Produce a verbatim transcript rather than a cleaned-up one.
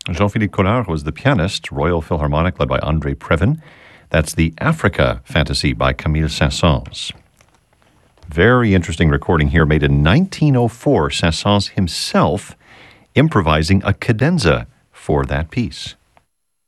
Jean-Philippe Collard was the pianist, Royal Philharmonic led by André Previn. That's the Africa Fantasy by Camille Saint-Saëns. Very interesting recording here made in nineteen oh four. Saint-Saëns himself improvising a cadenza for that piece.